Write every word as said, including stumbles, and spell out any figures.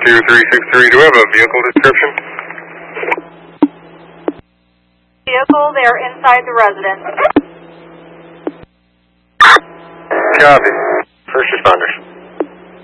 two three six three, do we have a vehicle description? Vehicle, they are inside the residence. Copy. First responders.